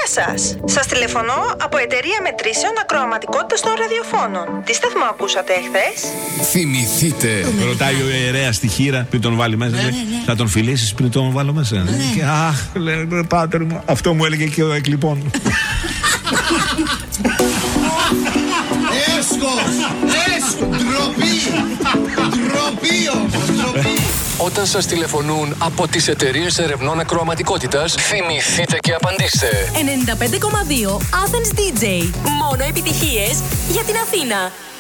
σας. Σας τηλεφωνώ από εταιρεία μετρήσεων ακροαματικότητας των ραδιοφώνων. Τι σταθμό ακούσατε εχθές? Θυμηθείτε. Ρωτάει ο ιερέας στη χείρα πριν τον βάλει μέσα. Θα τον φιλήσεις πριν τον βάλω μέσα. Και αχ, λέει, πάτερ μου, αυτό μου έλεγε και ο εκλειπών. Ντροπή. Όταν σας τηλεφωνούν από τις εταιρείες ερευνών ακροαματικότητας, θυμηθείτε και απαντήστε. 95,2 Athens DJ. Μόνο επιτυχίες για την Αθήνα.